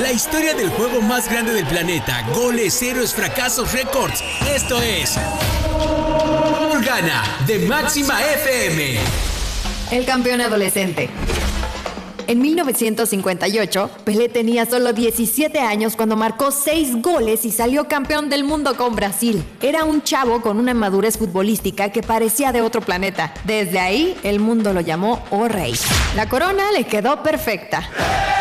La historia del juego más grande del planeta. Goles, héroes, fracasos, récords. Esto es Gol Gana de Máxima FM. El campeón adolescente. En 1958, Pelé tenía solo 17 años cuando marcó 6 goles y salió campeón del mundo con Brasil. Era un chavo con una madurez futbolística que parecía de otro planeta. Desde ahí, el mundo lo llamó O Rey. La corona le quedó perfecta.